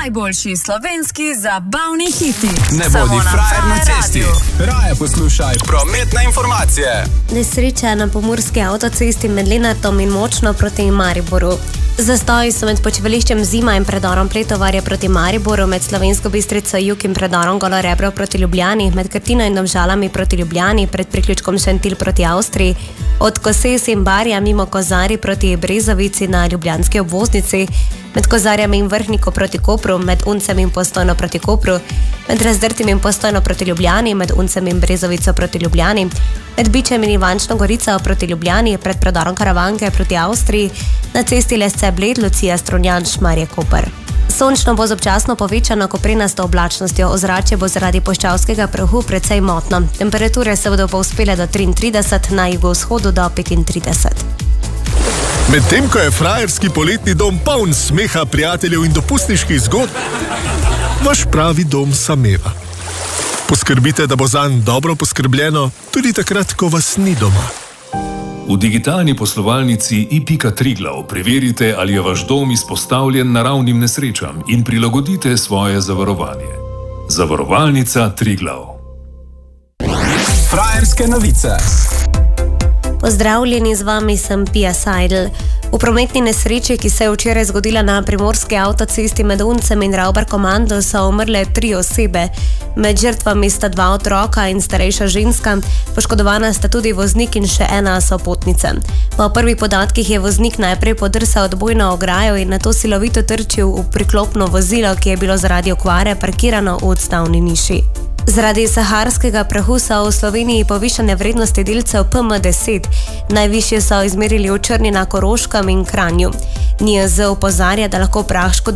Najboljši slovenski zabavni hiti. Ne bodi frajer na cesti. Raje poslušaj prometne informacije. Nesreča na pomurski avtocesti med Lenartom in Močno proti Mariboru. Zastoji so med počivališčem Zima in predorom Pletovarja proti Mariboru, med Slovensko Bistrico Jug in predorom Golo Rebro proti Ljubljani, med Krtino in Domžalami proti Ljubljani, pred priključkom Šentilj proti Avstriji, od Koses in Barja mimo Kozari proti Brezovici na ljubljanski obvoznici, med Kozarjami in Vrhniko proti Kopru, med Uncem in Postojno proti Kopru, med Razdrtim in Postojno proti Ljubljani, med Uncem in Brezovico proti Ljubljani, med Bičem in Ivančno Gorico proti Ljubljani, pred predorom Karavanke proti Avstriji, na cesti Lesce Bled, Lucija Strunjan, Šmarje Koper. Sončno bo z občasno povečano koprenasto oblačnostjo, ozračje bo zaradi puščavskega prahu precej motno. Temperature se bodo povzpele do 33, na jugovzhodu do 35. Medtem ko je frajerski poletni dom poln smeha, prijateljev in dopustniških zgodb, vaš pravi dom sameva. Poskrbite, da bo zanj dobro poskrbljeno, tudi takrat, ko vas ni doma. V digitalni poslovalnici i.triglav preverite, ali je vaš dom izpostavljen naravnim nesrečam in prilagodite svoje zavarovanje. Zavarovalnica Triglav. Frajerske novice. Pozdravljeni, z vami sem Pia Seidel. V prometni nesreči, ki se je včeraj zgodila na primorski avtocesti med Uncem in Ravbar-Komando, so umrle 3 osebe. Med žrtvami sta 2 otroka in starejša ženska, poškodovana sta tudi voznik in še ena sopotnica. Po prvih podatkih je voznik najprej podrsal odbojno ograjo in nato silovito trčil v priklopno vozilo, ki je bilo zaradi okvare parkirano v odstavni niši. Zaradi saharskega prahu so v Sloveniji povišane vrednosti delcev PM10. Najvišje so izmerili v Črni na Koroškem in Kranju. NIJZ opozarja, da lahko prah škoduje